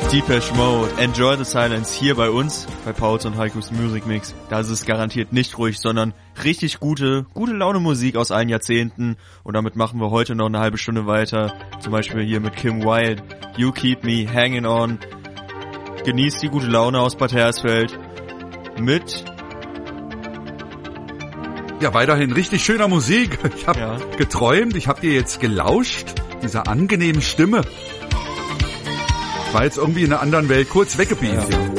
Depeche Mode, Enjoy the Silence, hier bei uns, bei Pauls und Heikus Music Mix. Da ist es garantiert nicht ruhig, sondern richtig gute Laune Musik aus allen Jahrzehnten. Und damit machen wir heute noch eine halbe Stunde weiter. Zum Beispiel hier mit Kim Wilde, You Keep Me Hanging On. Genießt die gute Laune aus Bad Hersfeld mit... Ja, weiterhin richtig schöner Musik. Ich habe geträumt, ich habe dir jetzt gelauscht, dieser angenehmen Stimme. Ich war jetzt irgendwie in einer anderen Welt kurz weggebeamt. Ja.